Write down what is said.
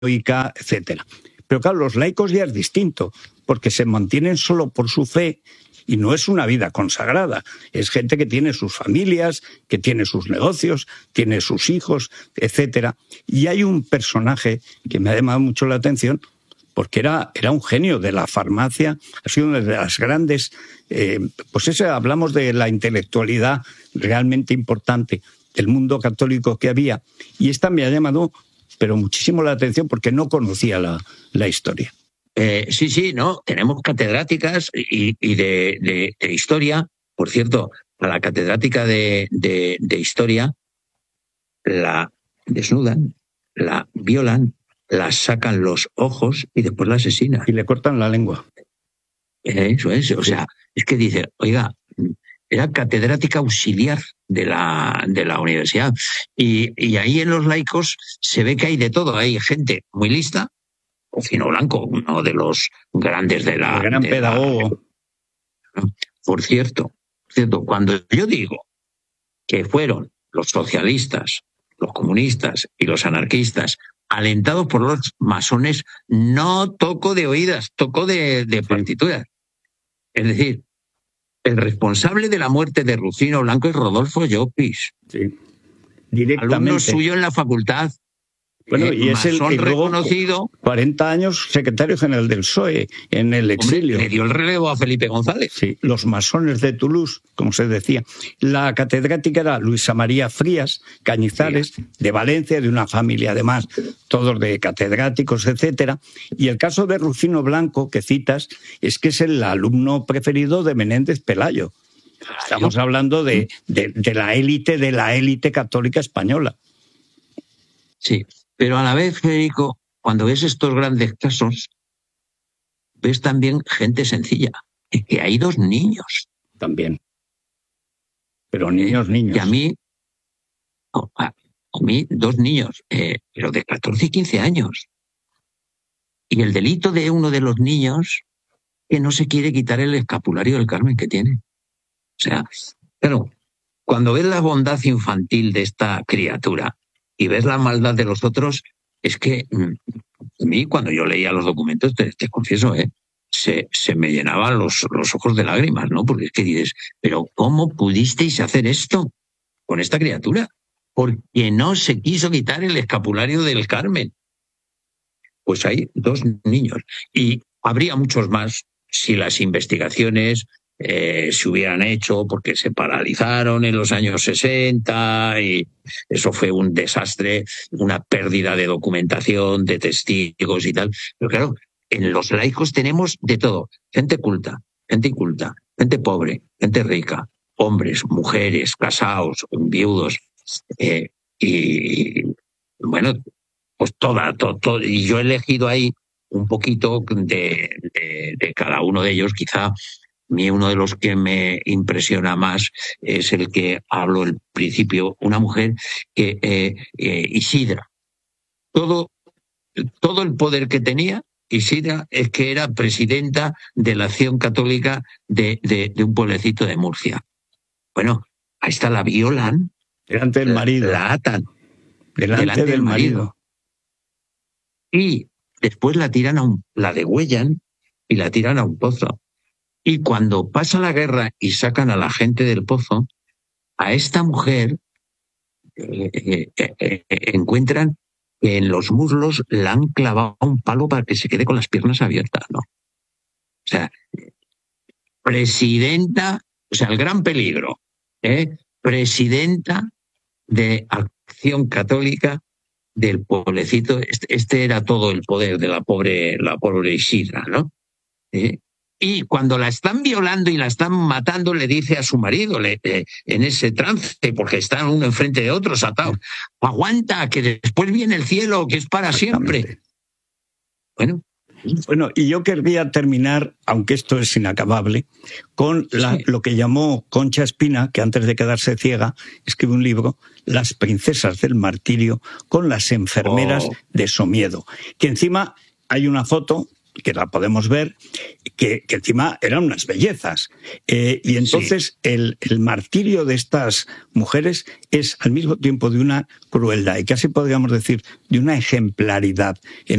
laica, etcétera. Pero claro, los laicos ya es distinto, porque se mantienen solo por su fe y no es una vida consagrada. Es gente que tiene sus familias, que tiene sus negocios, tiene sus hijos, etcétera. Y hay un personaje que me ha llamado mucho la atención, porque era un genio de la farmacia, ha sido una de las grandes... hablamos de la intelectualidad realmente importante del mundo católico que había, y esta me ha llamado pero muchísimo la atención porque no conocía la historia. Sí, no, tenemos catedráticas y de historia. Por cierto, a la catedrática de historia la desnudan, la violan, la sacan los ojos y después la asesinan. Y le cortan la lengua. Eso es, o sea, es que dice, oiga, era catedrática auxiliar de la universidad. Y ahí en los laicos se ve que hay de todo. Hay gente muy lista, Rufino Blanco, uno de los grandes de la... El gran pedagogo. Por cierto, cuando yo digo que fueron los socialistas, los comunistas y los anarquistas alentados por los masones, no toco de oídas, toco de partituras. Es decir, el responsable de la muerte de Rufino Blanco es Rodolfo Llopis. Sí, directamente. Alumno suyo en la facultad. Bueno, y es el reconocido. 40 años secretario general del PSOE en el exilio. Le dio el relevo a Felipe González. Sí, los masones de Toulouse, como se decía. La catedrática era Luisa María Frías Cañizares, de Valencia, de una familia además, todos de catedráticos, etcétera. Y el caso de Rufino Blanco, que citas, es que es el alumno preferido de Menéndez Pelayo. Estamos hablando de la élite católica española. Sí. Pero a la vez, Federico, cuando ves estos grandes casos, ves también gente sencilla. Es que hay 2 niños. También. Pero niños. Y a mí 2 niños, pero de 14 y 15 años. Y el delito de uno de los niños, que no se quiere quitar el escapulario del Carmen que tiene. O sea, claro, cuando ves la bondad infantil de esta criatura, y ves la maldad de los otros, es que a mí, cuando yo leía los documentos, te confieso, se me llenaban los ojos de lágrimas, ¿no? Porque es que dices, pero ¿cómo pudisteis hacer esto con esta criatura? Porque no se quiso quitar el escapulario del Carmen. Pues hay 2 niños. Y habría muchos más si las investigaciones se hubieran hecho, porque se paralizaron en los años 60 y eso fue un desastre, una pérdida de documentación, de testigos y tal. Pero claro, en los laicos tenemos de todo, gente culta, gente inculta, gente pobre, gente rica, hombres, mujeres, casados, viudos, y bueno, pues todo. Y yo he elegido ahí un poquito de cada uno de ellos. Quizá a mí uno de los que me impresiona más es el que hablo al principio, una mujer que Isidra. Todo el poder que tenía Isidra es que era presidenta de la Acción Católica de un pueblecito de Murcia. Bueno, ahí está, la violan. Delante del marido. La atan. Delante del marido. Y después la degüellan y la tiran a un pozo. Y cuando pasa la guerra y sacan a la gente del pozo, a esta mujer encuentran que en los muslos la han clavado un palo para que se quede con las piernas abiertas, ¿no? O sea, presidenta, o sea, el gran peligro, presidenta de Acción Católica del pueblecito. Este era todo el poder de la pobre Isidra, ¿no? Y cuando la están violando y la están matando, le dice a su marido, en ese trance, porque están uno enfrente de otros atados, aguanta, que después viene el cielo, que es para siempre. Bueno, y yo querría terminar, aunque esto es inacabable, con lo que llamó Concha Espina, que antes de quedarse ciega, escribe un libro, Las princesas del martirio, con las enfermeras de Somiedo. Que encima hay una foto que la podemos ver, que encima eran unas bellezas. Y entonces el martirio de estas mujeres es al mismo tiempo de una crueldad y casi podríamos decir de una ejemplaridad.